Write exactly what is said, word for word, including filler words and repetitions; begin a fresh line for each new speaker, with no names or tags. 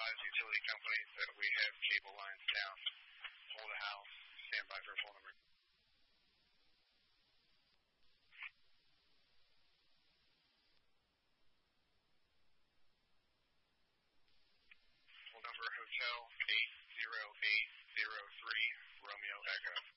advise utility companies that we have cable lines down. Hold the house. Stand by for a phone number. Phone number Hotel eight zero eight zero three, Romeo Echo.